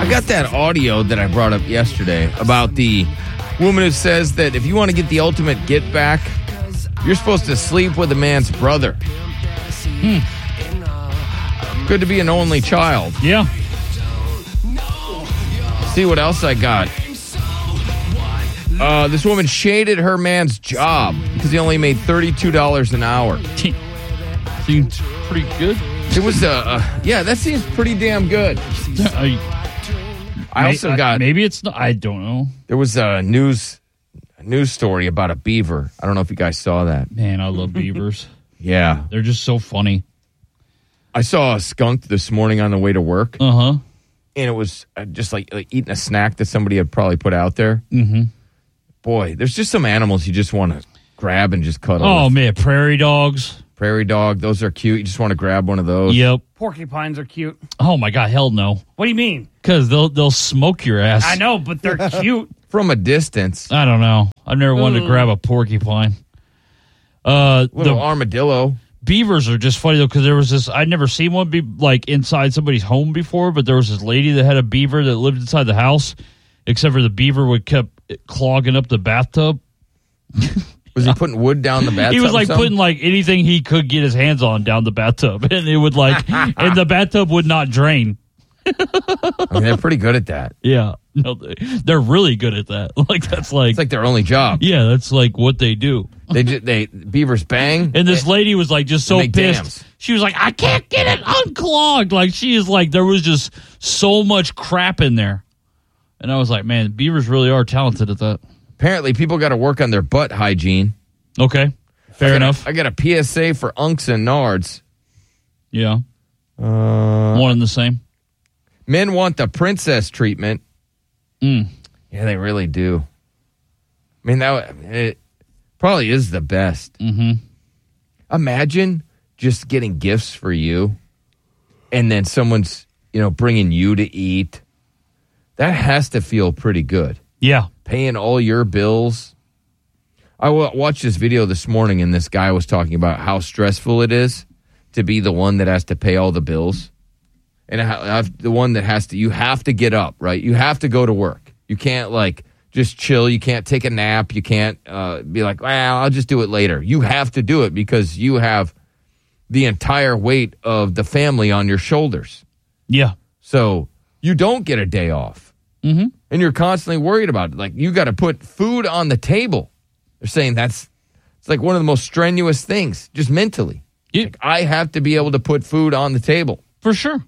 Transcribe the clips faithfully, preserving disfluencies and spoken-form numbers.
I got that audio that I brought up yesterday about the woman who says that if you want to get the ultimate get back, you're supposed to sleep with a man's brother. Hmm. Good to be an only child. Yeah. See what else I got. Uh, this woman shaded her man's job because he only made thirty-two dollars an hour. Seems pretty good. It was, uh, uh, yeah, that seems pretty damn good. I, I also got... Maybe it's not, I don't know. There was a news, a news story about a beaver. I don't know if you guys saw that. Man, I love beavers. Yeah. They're just so funny. I saw a skunk this morning on the way to work. Uh-huh. And it was uh, just like, like eating a snack that somebody had probably put out there. Mm-hmm. Boy, there's just some animals you just want to grab and just cuddle Oh, with. man, prairie dogs. Prairie dog, those are cute. You just want to grab one of those. Yep. Porcupines are cute. Oh, my God, hell no. What do you mean? Because they'll, they'll smoke your ass. I know, but they're cute. From a distance. I don't know. I've never wanted to grab a porcupine. Uh, Little the armadillo. beavers are just funny, though, because there was this... I'd never seen one be like inside somebody's home before, but there was this lady that had a beaver that lived inside the house, except for the beaver would kept clogging up the bathtub. Was he putting wood down the bathtub? He was like or something? putting like anything he could get his hands on down the bathtub, and it would like, and the bathtub would not drain. I mean, they're pretty good at that. Yeah, no, they, they're really good at that. Like that's like, It's like their only job. yeah, that's like what they do. They just, they beavers bang. And this lady was like just so They make pissed. dams. She was like, I can't get it unclogged. Like she is like, there was just so much crap in there, and I was like, man, beavers really are talented at that. Apparently, people got to work on their butt hygiene. Okay, fair I got enough. A, I got a P S A for unks and nards. Yeah, Uh, one and the same. Men want the princess treatment. Mm. Yeah, they really do. I mean, that it probably is the best. Mm-hmm. Imagine just getting gifts for you, and then someone's you know bringing you to eat. That has to feel pretty good. Yeah. Paying all your bills. I w- watched this video this morning, and this guy was talking about how stressful it is to be the one that has to pay all the bills. And how, the one that has to, you have to get up, right? You have to go to work. You can't, like, just chill. You can't take a nap. You can't uh, be like, well, I'll just do it later. You have to do it because you have the entire weight of the family on your shoulders. Yeah. So you don't get a day off. Mm-hmm. And you're constantly worried about it. Like, you got to put food on the table. They're saying that's it's like one of the most strenuous things, just mentally. Yeah. Like, I have to be able to put food on the table. For sure.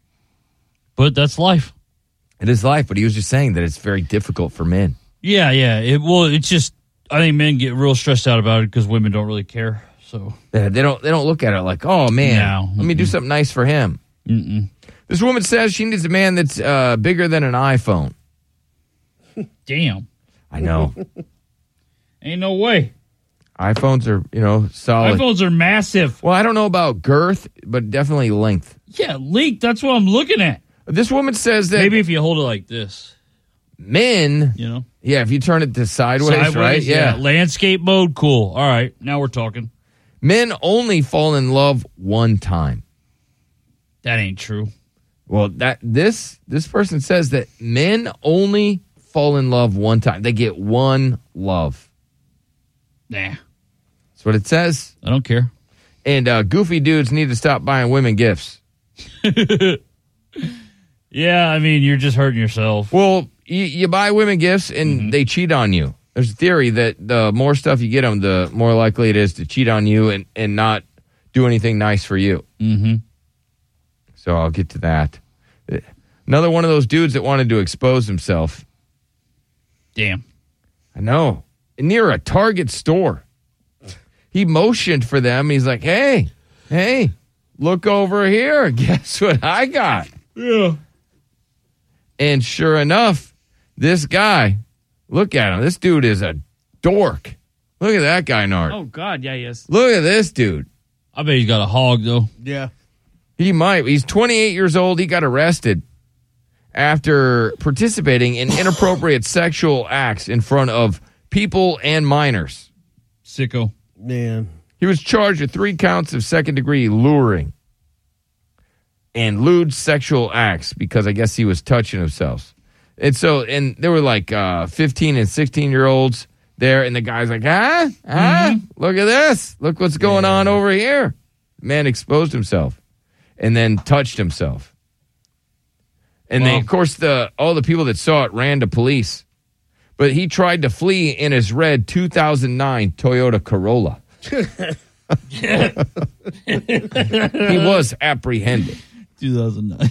But that's life. It is life, but he was just saying that it's very difficult for men. Yeah, yeah. It, well, it's just, I think men get real stressed out about it because women don't really care. So They, they don't they don't look at it like, oh, man, No. let me do something nice for him. Mm-mm. This woman says she needs a man that's uh, bigger than an iPhone. Damn. I know. Ain't no way. iPhones are, you know, solid. iPhones are massive. Well, I don't know about girth, but definitely length. Yeah, leak. That's what I'm looking at. This woman says that Maybe if you hold it like this, men, you know. yeah, if you turn it to sideways, Sideways, right? yeah. Landscape mode, cool. All right, now we're talking. Men only fall in love one time. That ain't true. Well, that this this person says that men only fall in love one time. They get one love. Nah, That's what it says. I don't care. And uh, goofy dudes need to stop buying women gifts. Yeah, I mean, you're just hurting yourself. Well, you, you buy women gifts and mm-hmm. they cheat on you. There's a theory that the more stuff you get them, the more likely it is to cheat on you and, and not do anything nice for you. Mm-hmm. So I'll get to that. Another one of those dudes that wanted to expose himself. Damn. I know. Near a Target store. He motioned for them. He's like, hey, hey, look over here. Guess what I got? Yeah. And sure enough, this guy, look at him. This dude is a dork. Look at that guy, Nard. Oh, God, yeah, he is. Look at this dude. I bet he's got a hog, though. Yeah. He might. He's twenty-eight years old. He got arrested after participating in inappropriate sexual acts in front of people and minors. Sicko. Man. He was charged with three counts of second-degree luring. and lewd sexual acts because I guess he was touching himself. And so, and there were like uh, fifteen and sixteen year olds there, and the guy's like, ah, ah, mm-hmm. look at this. Look what's going yeah. on over here. The man exposed himself and then touched himself. And well, they, of course, the all the people that saw it ran to police. But he tried to flee in his red two thousand nine Toyota Corolla. He was apprehended. two thousand nine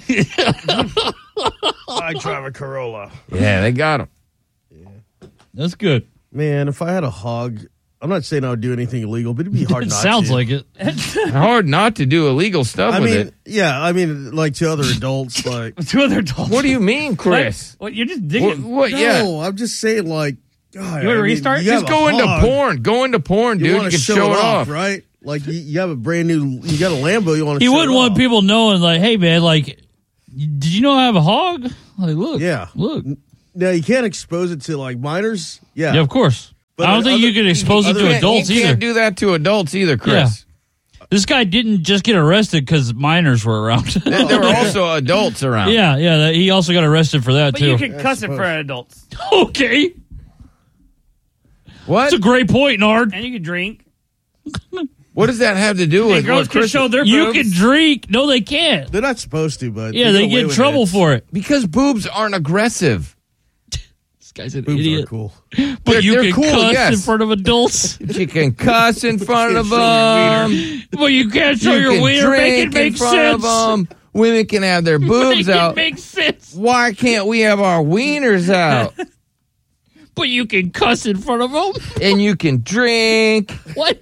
I drive a Corolla. Yeah, they got him. Yeah. That's good. Man, if I had a hog, I'm not saying I would do anything illegal, but it'd be hard it not sounds to. like it. Hard not to do illegal stuff I with mean, it. Yeah, I mean, like to other adults. like To other adults. What do you mean, Chris? What? You're just digging. What? what No, yeah. I'm just saying, like, God, You wanna I mean, restart? you Just have a go into hog, porn. Go into porn, dude. You, You, want can to show, show it it off, off. right? Like, you, you have a brand new, you got a Lambo, you want to He show wouldn't it want off. people knowing, like, hey, man, like, did you know I have a hog? Like, look. Yeah. Look. Now, you can't expose it to, like, minors. Yeah. Yeah, of course. But I don't think other- you can expose it other- to You adults can't, you either. can't do that to adults either, Chris. This guy didn't just get arrested because minors were around. There, there were also adults around. yeah, yeah. That, he also got arrested for that, But too. you can cuss it for adults, okay. What? That's a great point, Nard. and you can drink. What does that have to do Hey, with girls what can Chris? show their You boobs. can drink. No, they can't. They're not supposed to, but Yeah, they, they get, away get in with trouble it. for it. Because boobs aren't aggressive. This guy's an Boobs idiot. are cool. But They're- you they're can cool, cuss yes. in front of adults. You can cuss in front of show your them. But you can't show You your can wiener. Make it drink make in front sense. of them. Women can have their boobs Make out. it make sense. Why can't we have our wieners out? But you can cuss in front of them. And you can drink. What?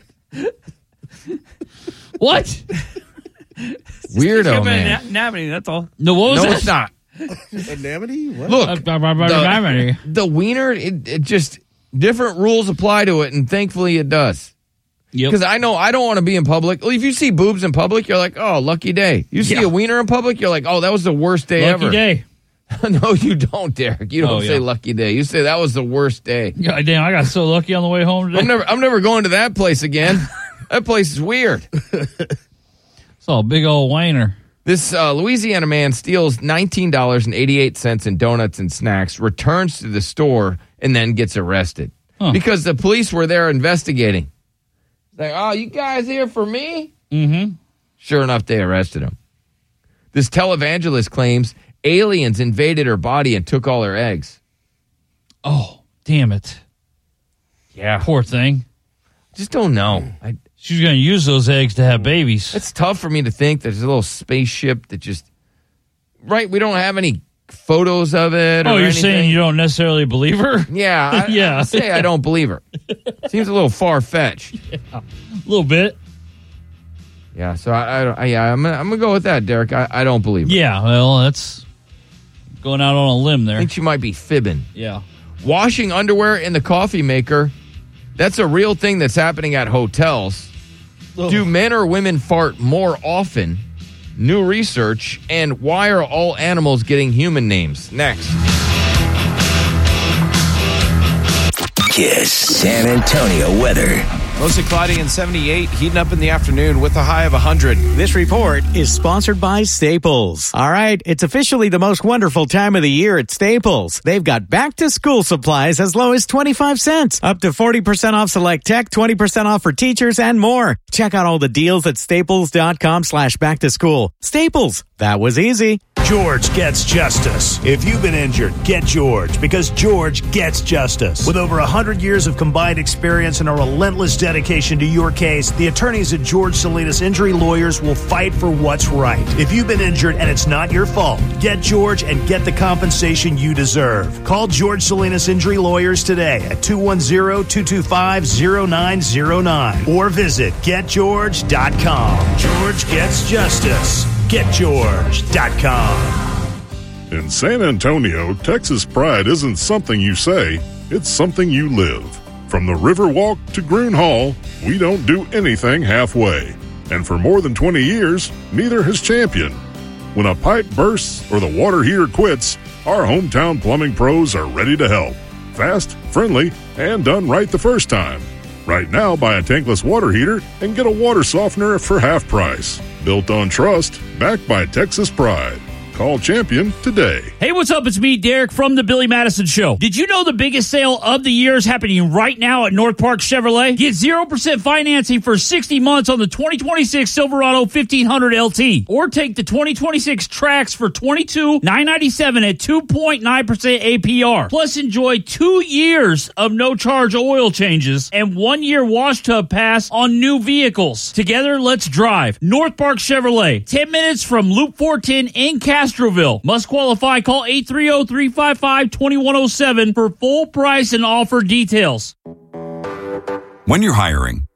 What? Weirdo, Give it a man. na- nabby, that's all. No, what was No, that? it's not. Anonymity? What? Look, the, the wiener, it, it just, different rules apply to it, and thankfully it does. Yep. Because I know I don't want to be in public. Well, if you see boobs in public, you're like, oh, lucky day. You see Yeah. a wiener in public, you're like, oh, that was the worst day Lucky ever. day. No, you don't, Derek. You don't Oh, say yeah. lucky day. You say that was the worst day. God damn, I got so lucky on the way home today. I'm never, I'm never going to that place again. That place is weird. Saw a big old whiner. This uh, Louisiana man steals nineteen dollars and eighty-eight cents in donuts and snacks, returns to the store, and then gets arrested. Huh. Because the police were there investigating. It's like, oh, you guys here for me? Mm-hmm. Sure enough, they arrested him. This televangelist claims aliens invaded her body and took all her eggs. Oh, damn it. Yeah. Poor thing. Just don't know. I, She's going to use those eggs to have babies. it's tough for me to think there's a little spaceship that just... Right, we don't have any photos of it or Oh, you're anything. saying you don't necessarily believe her? Yeah, I, Yeah. I say I don't believe her. Seems a little far-fetched. A little bit. Yeah, so I, I, don't- I yeah, I'm gonna, I'm gonna go with that, Derek. I, I don't believe her. Yeah, well, that's going out on a limb I there. think she might be fibbing. Yeah. Washing underwear in the coffee maker, that's a real thing that's happening at hotels. Do men or women fart more often? New research, and why are all animals getting human names? Next. Kiss San Antonio weather. Mostly cloudy and seventy-eight, heating up in the afternoon with a high of one hundred. This report is sponsored by Staples. All right, it's officially the most wonderful time of the year at Staples. They've got back-to-school supplies as low as twenty-five cents, up to forty percent off select tech, twenty percent off for teachers, and more. Check out all the deals at staples.com slash back to school. Staples, that was easy. George gets justice. If you've been injured, get George, because George gets justice. With over one hundred years of combined experience and a relentless dedication to your case, the attorneys at George Salinas Injury Lawyers will fight for what's right. If you've been injured and it's not your fault, get George and get the compensation you deserve. Call George Salinas Injury Lawyers today at two one zero, two two five, zero nine zero nine or visit get george dot com. George gets justice. get george dot com. In San Antonio, Texas pride isn't something you say, it's something you live. From the Riverwalk to Groon Hall, we don't do anything halfway. And for more than twenty years, neither has Champion. When a pipe bursts or the water heater quits, our hometown plumbing pros are ready to help. Fast, friendly, and done right the first time. Right now, buy a tankless water heater and get a water softener for half price. Built on trust, backed by Texas Pride. Call Champion today. Hey, what's up? It's me, Derek, from the Billy Madison Show. Did you know the biggest sale of the year is happening right now at North Park Chevrolet? Get zero percent financing for sixty months on the twenty twenty-six Silverado fifteen hundred L T. Or take the twenty twenty-six Trax for twenty-two thousand nine hundred ninety-seven dollars at two point nine percent A P R. Plus, enjoy two years of no-charge oil changes and one-year wash tub pass on new vehicles. Together, let's drive. North Park Chevrolet, ten minutes from Loop four ten in Castroville. Must qualify. Call eight three zero, three five five, two one zero seven for full price and offer details. When you're hiring,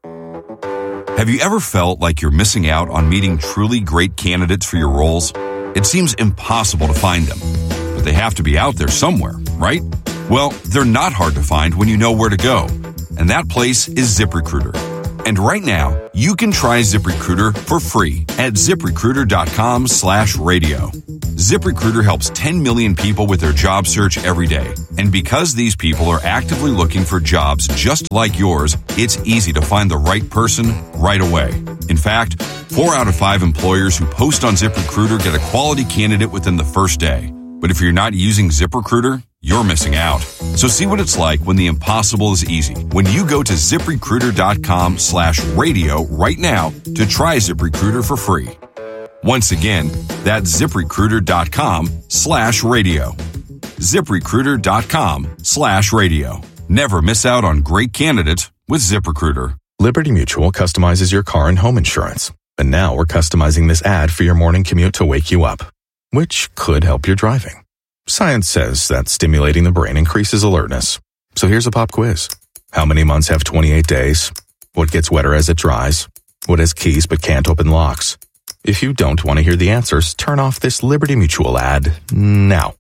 have you ever felt like you're missing out on meeting truly great candidates for your roles? It seems impossible to find them, but they have to be out there somewhere, right? Well, they're not hard to find when you know where to go, and that place is ZipRecruiter. And right now, you can try ZipRecruiter for free at ZipRecruiter.com slash radio. ZipRecruiter helps ten million people with their job search every day. And because these people are actively looking for jobs just like yours, it's easy to find the right person right away. In fact, four out of five employers who post on ZipRecruiter get a quality candidate within the first day. But if you're not using ZipRecruiter, you're missing out. So see what it's like when the impossible is easy. When you go to ZipRecruiter.com slash radio right now to try ZipRecruiter for free. Once again, that's ZipRecruiter.com slash radio. ZipRecruiter.com slash radio. Never miss out on great candidates with ZipRecruiter. Liberty Mutual customizes your car and home insurance. And now we're customizing this ad for your morning commute to wake you up, which could help your driving. Science says that stimulating the brain increases alertness. So here's a pop quiz. How many months have twenty-eight days? What gets wetter as it dries? What has keys but can't open locks? If you don't want to hear the answers, turn off this Liberty Mutual ad now.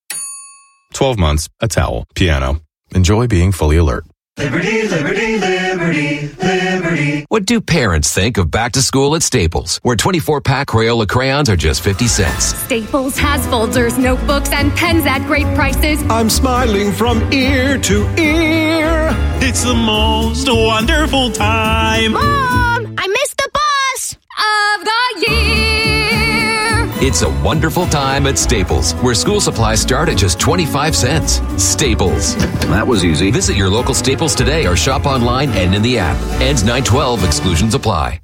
twelve months, a towel, piano. Enjoy being fully alert. Liberty, liberty, liberty, liberty. What do parents think of back to school at Staples, where twenty-four pack Crayola crayons are just fifty cents? Staples has folders, notebooks, and pens at great prices. I'm smiling from ear to ear. It's the most wonderful time. Mom, I missed the bus of the year. It's a wonderful time at Staples, where school supplies start at just twenty-five cents. Staples. That was easy. Visit your local Staples today or shop online and in the app. Ends nine twelve. Exclusions apply.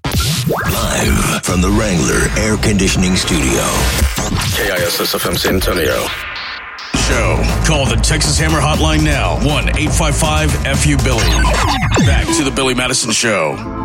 Live from the Wrangler Air Conditioning Studio. K I S S F M San Antonio. Show. Call the Texas Hammer Hotline now. one eight five five F U Billy. Back to the Billy Madison Show.